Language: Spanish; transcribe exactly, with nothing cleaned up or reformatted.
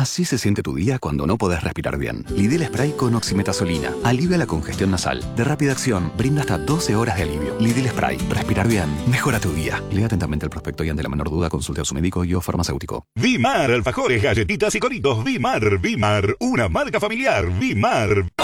Así se siente tu día cuando no podés respirar bien. Lidl Spray con oximetazolina. Alivia la congestión nasal. De rápida acción, brinda hasta doce horas de alivio. Lidl Spray. Respirar bien. Mejora tu día. Lea atentamente el prospecto y ante la menor duda consulte a su médico y o farmacéutico. Vimar, alfajores, galletitas y coritos. Vimar, Vimar. Una marca familiar. Vimar.